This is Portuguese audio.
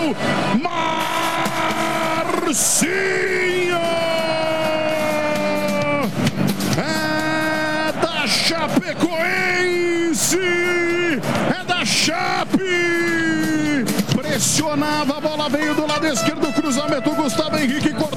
Marcinho! É da Chapecoense! É da Chape! Pressionava, a bola veio do lado esquerdo, cruzamento, Gustavo Henrique cortou.